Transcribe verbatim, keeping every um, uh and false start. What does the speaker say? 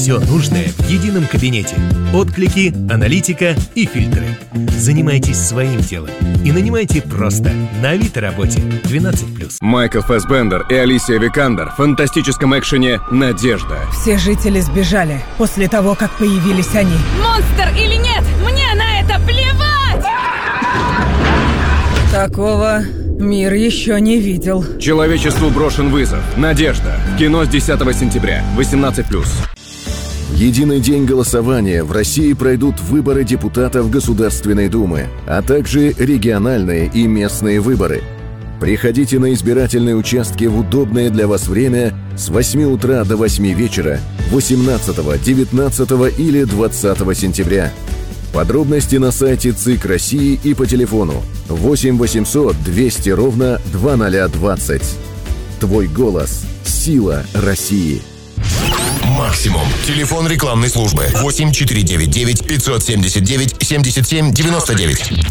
Все нужное в едином кабинете. Отклики, аналитика и фильтры. Занимайтесь своим делом и нанимайте просто на Авито Работе двенадцать плюс. Майкл Фассбендер и Алисия Викандер в фантастическом экшене «Надежда». Все жители сбежали после того, как появились они. Монстр или нет, мне на это плевать! Такого мир еще не видел. Человечеству брошен вызов. «Надежда». Кино с десятого сентября. восемнадцать плюс. В единый день голосования в России пройдут выборы депутатов Государственной Думы, а также региональные и местные выборы. Приходите на избирательные участки в удобное для вас время с восьми утра до восьми вечера восемнадцатого, девятнадцатого или двадцатого сентября. Подробности на сайте ЦИК России и по телефону восемь восемьсот двести ровно двадцать двадцать. Твой голос – сила России. Максимум. Телефон рекламной службы восемь четыре девять девять пятьсот семьдесят девять семьдесят семь девяносто девять.